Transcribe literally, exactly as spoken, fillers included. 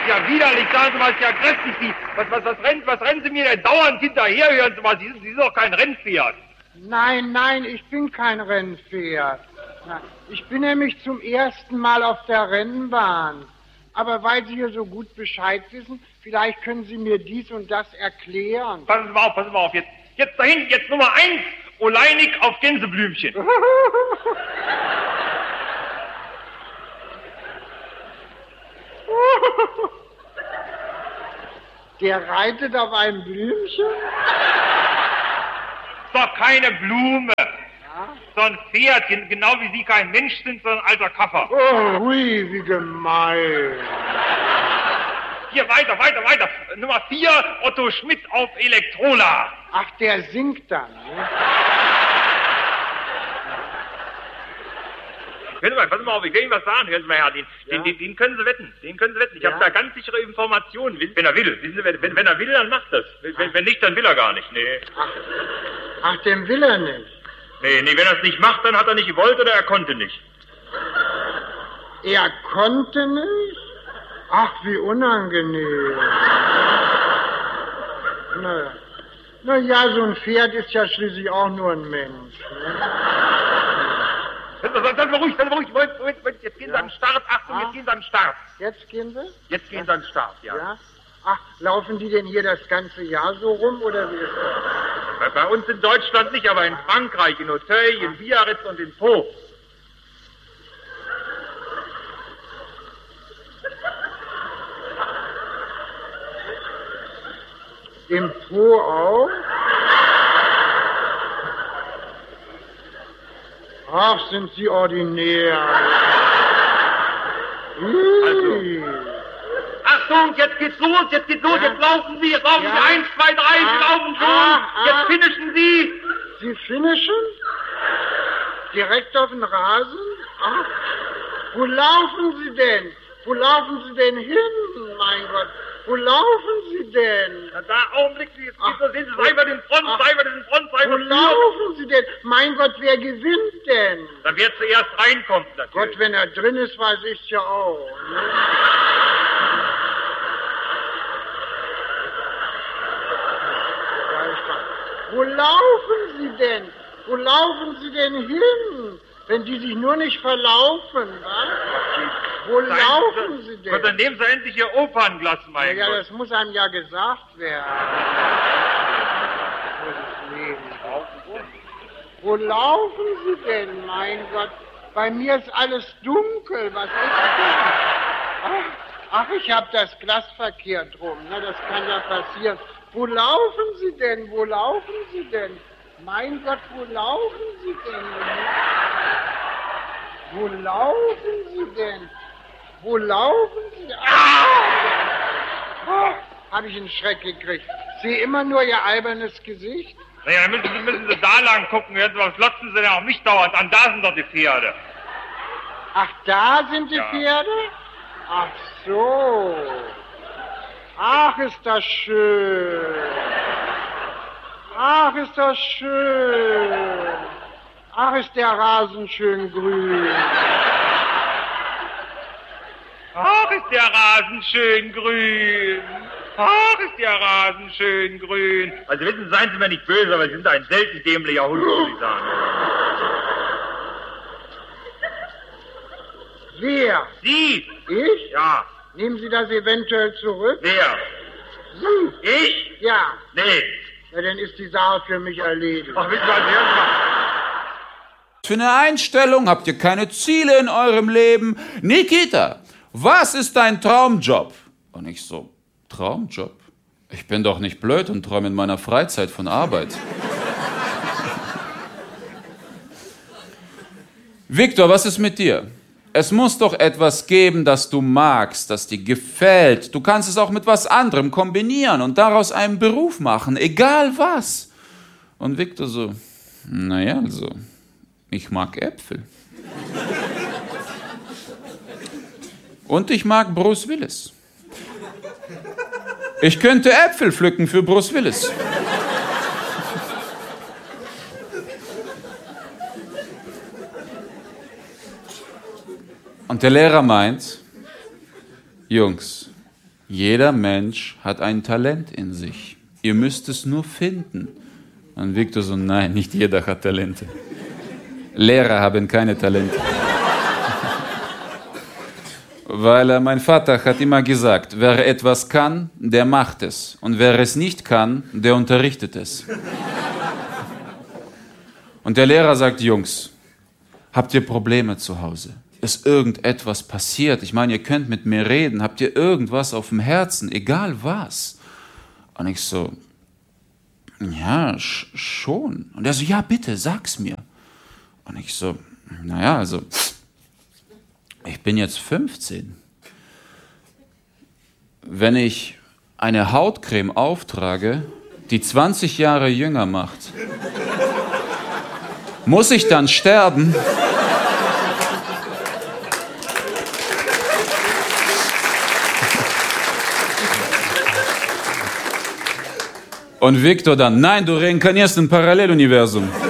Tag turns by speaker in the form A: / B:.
A: ja widerlich. Sagen Sie mal, ist ja grässlich. Sie, was, was, was, rennen, was rennen Sie mir denn dauernd hinterher? Hören Sie mal, Sie sind, Sie sind doch kein Rennpferd.
B: Nein, nein, ich bin kein Rennpferd. Ich bin nämlich zum ersten Mal auf der Rennbahn. Aber weil Sie hier so gut Bescheid wissen, vielleicht können Sie mir dies und das erklären.
A: Passen Sie mal auf, passen Sie mal auf. Jetzt, jetzt dahin, jetzt Nummer eins. Oleinik auf Gänseblümchen.
B: Der reitet auf einem Blümchen?
A: Ist doch keine Blume.
B: Ja?
A: So ein Pferd, genau wie Sie kein Mensch sind, sondern ein alter Kaffer.
B: Oh, hui, wie gemein.
A: Hier, weiter, weiter, weiter. Nummer vier, Otto Schmidt auf Elektrola.
B: Ach, der singt dann, ne?
A: Hören Sie mal, passen Sie mal auf, ich will Ihnen was sagen, hören Sie mal, Herr, den,
B: Ja?
A: den, den, den können Sie wetten, den können Sie wetten. Ich
B: Ja?
A: habe da ganz sichere Informationen, wenn er will. Wissen Sie, wenn, wenn er will, dann macht das. Wenn, wenn nicht, dann will er gar nicht, nee.
B: Ach, ach, den will er nicht.
A: Nee, nee, wenn er es nicht macht, dann hat er nicht gewollt oder er konnte nicht.
B: Er konnte nicht? Ach, wie unangenehm. Na, na ja, so ein Pferd ist ja schließlich auch nur ein Mensch. Ne?
A: Seien wir ruhig, seien wir ruhig. Moment, Moment, Moment. Jetzt gehen
B: Ja?
A: Sie an den Start. Achtung,
B: Ah.
A: jetzt gehen Sie an den Start.
B: Jetzt gehen Sie?
A: Jetzt gehen Sie an den Start, ja.
B: Ja? Ach, laufen die denn hier das ganze Jahr so rum, oder wie ist das?
A: Bei, bei uns in Deutschland nicht, aber in Frankreich, in Auteuil, in Biarritz und in Pau.
B: Im Po auch? Ach, sind Sie ordinär. Ih.
A: Achtung, jetzt geht's los, jetzt geht's los,
B: Ja?
A: jetzt laufen Sie, jetzt laufen
B: Ja?
A: Sie, eins, zwei, drei, Sie
B: Ah,
A: laufen schon,
B: ah, ah.
A: jetzt finishen Sie.
B: Sie finishen? Direkt auf den Rasen? Ach, wo laufen Sie denn? Wo laufen Sie denn hin? Mein Gott, wo laufen Sie denn?
A: Na da, Augenblick, jetzt
B: Ach,
A: geht's los, sehen Sie, Seibert in Front,
B: ach.
A: Seibert in Front,
B: Wo
A: Seibert
B: laufen Sie denn? Mein Gott, wer gewinnt denn?
A: Dann wer zuerst reinkommt,
B: Gott,
A: natürlich.
B: wenn er drin ist, weiß ich's ja auch. Ne? Ja, ich weiß. Wo laufen Sie denn? Wo laufen Sie denn hin? Wenn die sich nur nicht verlaufen, was? Wo
A: Seien
B: laufen Sie
A: Gott, dann
B: denn?
A: nehmen Sie endlich Ihr Opernglas, mein
B: Ja,
A: Gott.
B: das muss einem ja gesagt werden. Wo laufen Sie denn, mein Gott? Bei mir ist alles dunkel. Was ist denn? Ach, ach ich habe das Glas verkehrt rum. Na, das kann ja passieren. Wo laufen Sie denn? Wo laufen Sie denn? Mein Gott, wo laufen Sie denn? Wo laufen Sie denn? Wo laufen Sie denn? Ah! Oh, habe ich einen Schreck gekriegt. Sehe immer nur Ihr albernes Gesicht.
A: Naja, dann müssen, müssen Sie da lang gucken, hören Sie, was glotzen Sie denn auf mich dauernd an? Da sind doch die Pferde.
B: Ach, da sind die
A: Ja.
B: Pferde? Ach so. Ach, ist das schön. Ach, ist das schön. Ach, ist der Rasen schön grün.
A: Ach, ist der Rasen schön grün. Ach, ist der Rasen schön grün. Also wissen Sie, seien Sie mir nicht böse, aber Sie sind ein selten dämlicher Hund, muss ich sagen.
B: Wer?
A: Sie?
B: Ich?
A: Ja.
B: Nehmen Sie das eventuell zurück?
A: Wer?
B: Sie?
A: Ich?
B: Ja.
A: Nee.
B: Na, dann ist die Sache für mich erledigt.
A: Ach, wissen Sie, was hören Sie mal.
C: Für eine Einstellung habt ihr keine Ziele in eurem Leben. Nikita, was ist dein Traumjob? Und ich so, Traumjob? Ich bin doch nicht blöd und träume in meiner Freizeit von Arbeit. Viktor, was ist mit dir? Es muss doch etwas geben, das du magst, das dir gefällt. Du kannst es auch mit was anderem kombinieren und daraus einen Beruf machen, egal was. Und Viktor so, naja, also, ich mag Äpfel. Und ich mag Bruce Willis. Ich könnte Äpfel pflücken für Bruce Willis. Und der Lehrer meint, Jungs, Jeder Mensch hat ein Talent in sich. Ihr müsst es nur finden. Und Viktor so, nein, nicht jeder hat Talente. Lehrer haben keine Talente. Weil äh, mein Vater hat immer gesagt, wer etwas kann, der macht es. Und wer es nicht kann, der unterrichtet es. Und der Lehrer sagt, Jungs, habt ihr Probleme zu Hause? Ist irgendetwas passiert? Ich meine, ihr könnt mit mir reden. Habt ihr irgendwas auf dem Herzen? Egal was. Und ich so, ja, sch- schon. Und er so, ja, bitte, sag's mir. Und ich so, naja, also, ich bin jetzt fünfzehn. Wenn ich eine Hautcreme auftrage, die zwanzig Jahre jünger macht, muss ich dann sterben? Und Viktor dann, nein, du reinkarnierst im Paralleluniversum.